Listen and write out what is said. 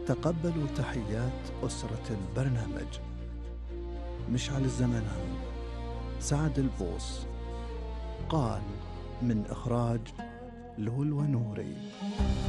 تقبلوا تحيات أسرة البرنامج. مشعل الزمنان، سعد البوص. قال من إخراج لول ونوري.